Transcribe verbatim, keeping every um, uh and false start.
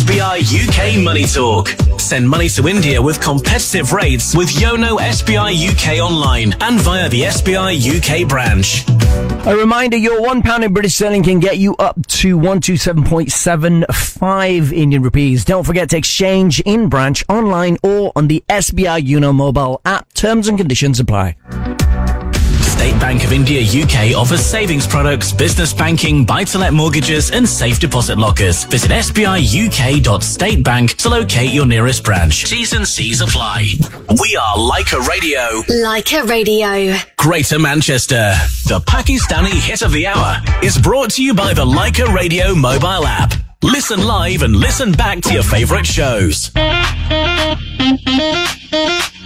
B I U K Money Talk. Send money to India with competitive rates with Yono S B I U K online and via the S B I U K branch. A reminder, your one pound in British sterling can get you up to one two seven point seven five Indian rupees. Don't forget to exchange in branch, online or on the S B I Uno mobile app. Terms and conditions apply. State Bank of India U K offers savings products, business banking, buy-to-let mortgages and safe deposit lockers. Visit s b i u k dot state bank to locate your nearest branch. T's and C's apply. We are Leica Radio. Leica Radio. Greater Manchester. The Pakistani hit of the hour is brought to you by the Leica Radio mobile app. Listen live and listen back to your favourite shows.